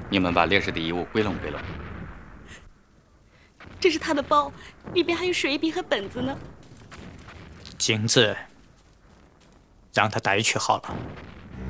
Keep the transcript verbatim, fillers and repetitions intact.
你们把烈士的遗物归拢归拢。 这是他的包，里边还有水笔和本子呢。 金子，让他带去好了。